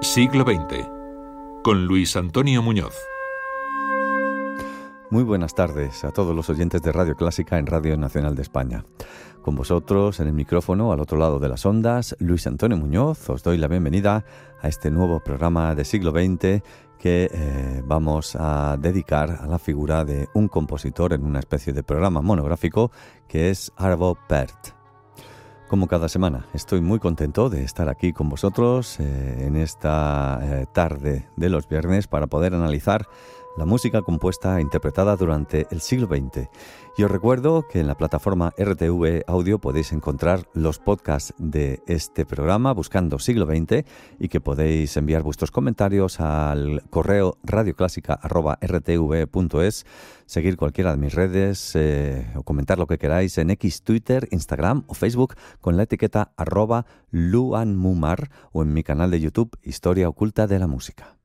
Siglo XX, con Luis Antonio Muñoz. Muy buenas tardes a todos los oyentes de Radio Clásica en Radio Nacional de España. Con vosotros en el micrófono, al otro lado de las ondas, Luis Antonio Muñoz. Os doy la bienvenida a este nuevo programa de Siglo XX que vamos a dedicar a la figura de un compositor en una especie de programa monográfico que es Arvo Pärt. Como cada semana, estoy muy contento de estar aquí con vosotros en esta tarde de los viernes para poder analizar la música compuesta e interpretada durante el siglo XX. Y os recuerdo que en la plataforma RTV Audio podéis encontrar los podcasts de este programa buscando Siglo XX y que podéis enviar vuestros comentarios al correo radioclásica@rtv.es, seguir cualquiera de mis redes o comentar lo que queráis en X, Twitter, Instagram o Facebook con la etiqueta @luanmumar o en mi canal de YouTube Historia Oculta de la Música.